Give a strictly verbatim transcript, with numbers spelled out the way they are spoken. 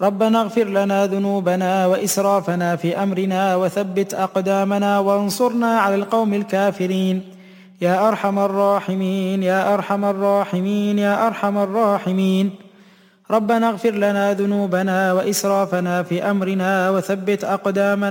ربنا اغفر لنا ذنوبنا وإسرافنا في أمرنا وثبت أقدامنا وانصرنا على القوم الكافرين يا أرحم الراحمين يا أرحم الراحمين يا أرحم الراحمين. ربنا اغفر لنا ذنوبنا وإسرافنا في أمرنا وثبت أقدامنا